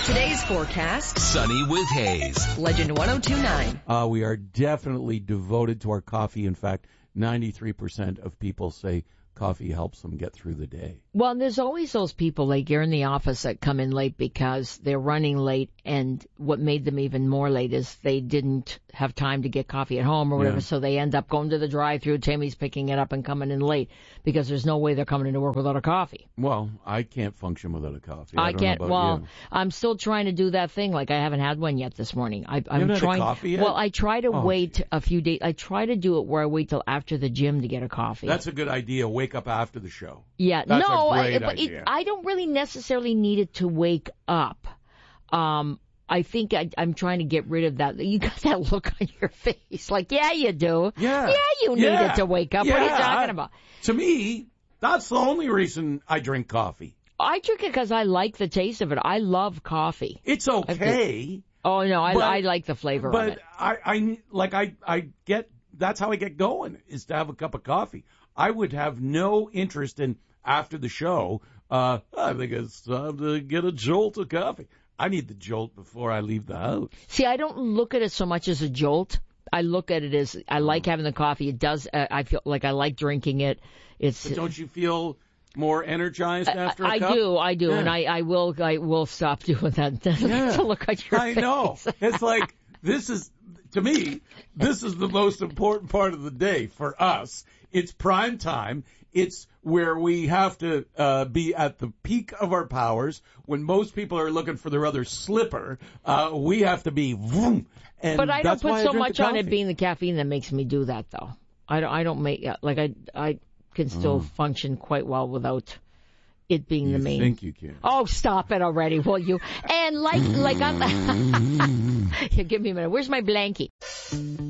Today's forecast. Sunny with Haze. Legend 102.9. We are definitely devoted to our coffee. In fact, 93% of people say coffee helps them get through the day. Well, there's always those people like you're in the office that come in late because they're running late, and what made them even more late is they didn't have time to get coffee at home or whatever, so they end up going to the drive-thru. Tammy's picking it up and coming in late because there's no way they're coming into work without a coffee. Well, I can't function without a coffee. I don't know can't. about Well, you. I'm still trying to do that thing. Like I haven't had one yet this morning. I'm haven't had trying. a coffee yet? Well, I try to Oh, wait a few days. I try to do it where I wait till after the gym to get a coffee. That's a good idea. Wake up after the show. Yeah, That's no, a great but idea. I don't really necessarily need it to wake up. I think I'm trying to get rid of that. You got that look on your face, like, yeah, you do. Yeah. You need it to wake up. What are you talking about? To me, that's the only reason I drink coffee. I drink it because I like the taste of it. I love coffee. It's okay. Oh no, But- I like the flavor of it. But I get, that's how I get going, is to have a cup of coffee. I would have no interest in, after the show, I think it's time to get a jolt of coffee. I need the jolt before I leave the house. See, I don't look at it so much as a jolt. I look at it as I like having the coffee. It does. I feel like I like drinking it. It's. But don't you feel more energized after a cup? I do, Yeah. and I will stop doing that. To look at your I face. know. It's like, to me, this is the most important part of the day for us. It's prime time. It's where we have to be at the peak of our powers. When most people are looking for their other slipper, we have to be vroom. And But I don't that's why put I so drink much the on it coffee. being the caffeine that makes me do that, though. I don't make like I can still function quite well without it being the main. You think you can? Oh, stop it already, will you? And like I'm. Here, give me a minute. Where's my blankie?